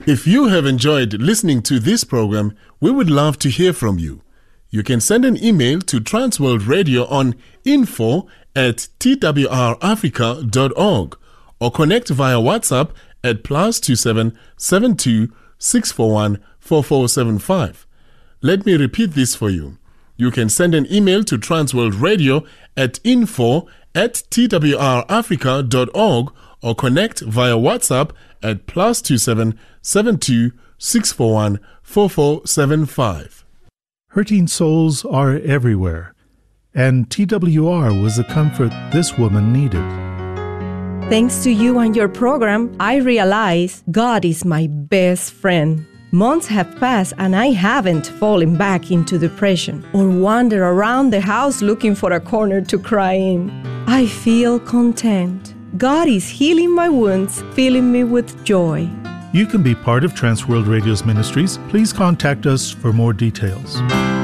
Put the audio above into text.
If you have enjoyed listening to this program, we would love to hear from you. You can send an email to Transworld Radio on info@twrafrica.org or connect via WhatsApp at +27 72 641 4475. Let me repeat this for you. You can send an email to Transworld Radio at info@twrafrica.org or connect via WhatsApp at +27 72 641 4475. Hurting souls are everywhere, and TWR was the comfort this woman needed. Thanks to you and your program, I realize God is my best friend. Months have passed and I haven't fallen back into depression or wandered around the house looking for a corner to cry in. I feel content. God is healing my wounds, filling me with joy. You can be part of Transworld Radio's ministries. Please contact us for more details.